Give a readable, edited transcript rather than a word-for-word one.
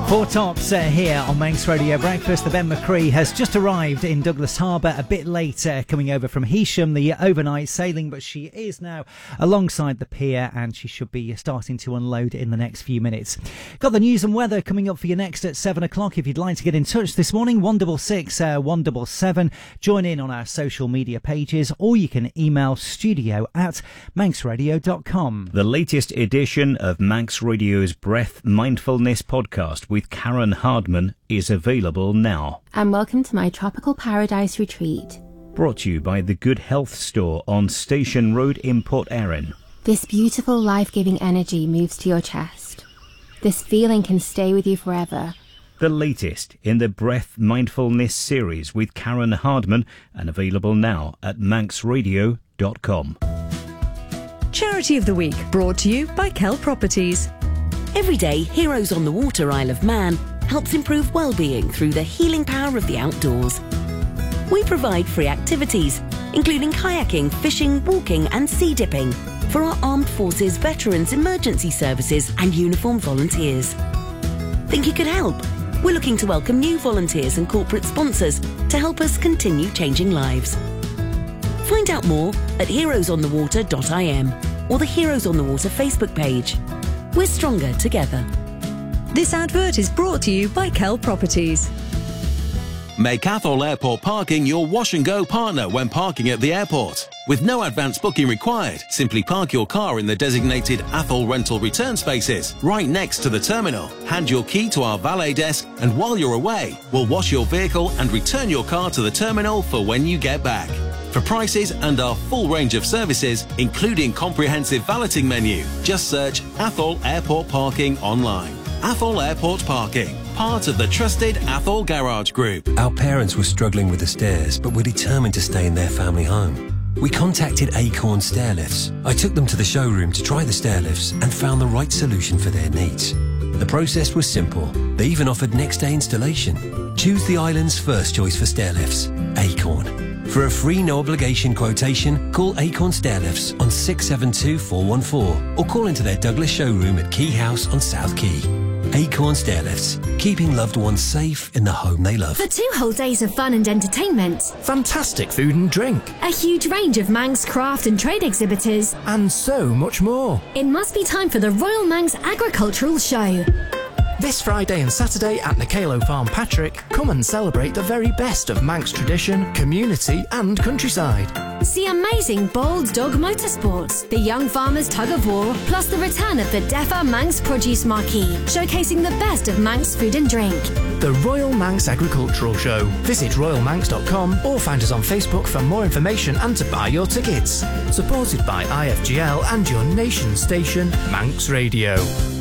Four Tops here on Manx Radio Breakfast. The Ben McCree has just arrived in Douglas Harbour a bit later, coming over from Heysham, the overnight sailing, but she is now alongside the pier and she should be starting to unload in the next few minutes. Got the news and weather coming up for you next at 7 o'clock. If you'd like to get in touch this morning, 166 177. Join in on our social media pages, or you can email studio@manxradio.com. The latest edition of Manx Radio's Breath Mindfulness podcast with Karen Hardman is available now. And welcome to my tropical paradise retreat. Brought to you by the Good Health Store on Station Road in Port Erin. This beautiful life-giving energy moves to your chest. This feeling can stay with you forever. The latest in the Breath Mindfulness series with Karen Hardman, and available now at manxradio.com. Charity of the Week, brought to you by Kell Properties. Every day, Heroes on the Water Isle of Man helps improve well-being through the healing power of the outdoors. We provide free activities, including kayaking, fishing, walking and sea dipping for our Armed Forces, Veterans, Emergency Services and uniformed volunteers. Think you could help? We're looking to welcome new volunteers and corporate sponsors to help us continue changing lives. Find out more at heroesonthewater.im or the Heroes on the Water Facebook page. We're stronger together. This advert is brought to you by Kell Properties. Make Athol Airport Parking your wash and go partner when parking at the airport. With no advance booking required, simply park your car in the designated Athol rental return spaces right next to the terminal. Hand your key to our valet desk, and while you're away, we'll wash your vehicle and return your car to the terminal for when you get back. For prices and our full range of services, including comprehensive valeting menu, just search Athol Airport Parking online. Athol Airport Parking, part of the trusted Athol Garage Group. Our parents were struggling with the stairs, but were determined to stay in their family home. We contacted Acorn Stairlifts. I took them to the showroom to try the stairlifts and found the right solution for their needs. The process was simple. They even offered next-day installation. Choose the island's first choice for stairlifts, Acorn. For a free no-obligation quotation, call Acorn Stairlifts on 672 414 or call into their Douglas showroom at Key House on South Quay. Acorn Stairlifts, keeping loved ones safe in the home they love. For 2 whole days of fun and entertainment. Fantastic food and drink. A huge range of Manx craft and trade exhibitors. And so much more. It must be time for the Royal Manx Agricultural Show. This Friday and Saturday at Nicalo Farm Patrick, come and celebrate the very best of Manx tradition, community and countryside. See amazing bold dog motorsports, the Young Farmers Tug of War, plus the return of the DEFA Manx Produce Marquee, showcasing the best of Manx food and drink. The Royal Manx Agricultural Show. Visit royalmanx.com or find us on Facebook for more information and to buy your tickets. Supported by IFGL and your nation station, Manx Radio.